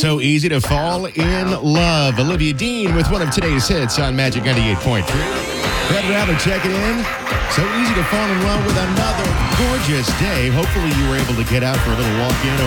So easy to fall in love. Olivia Dean with one of today's hits on Magic 98.3. Fred Rather checking in. So easy to fall in love with another gorgeous day. Hopefully you were able to get out for a little walk in